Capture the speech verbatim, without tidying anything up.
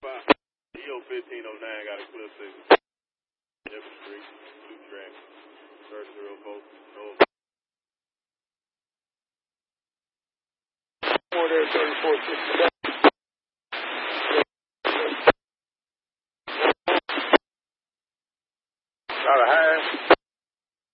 E O fifteen oh nine got a clip six. Different street, two track, third zero four. No. Order thirty-four sixty-seven.